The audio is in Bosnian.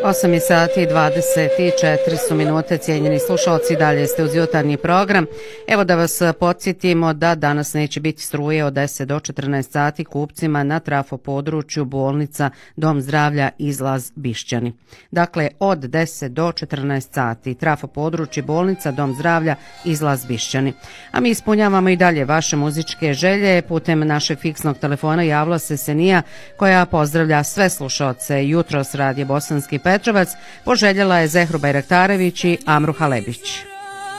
8 sati i 24 su minute, cijenjeni slušalci, dalje ste uz jutarnji program. Evo da vas podsjetimo da danas neće biti struje od 10 do 14 sati kupcima na trafo području bolnica Dom zdravlja Izlaz Bišćani. Dakle, od 10 do 14 sati trafo područje bolnica Dom zdravlja Izlaz Bišćani. A mi ispunjavamo i dalje vaše muzičke želje. Putem našeg fiksnog telefona javila se Senija koja pozdravlja sve slušalce jutros radije Bosanski Petrovac, poželjela je Zehru Bajraktarević i Amru Halebić.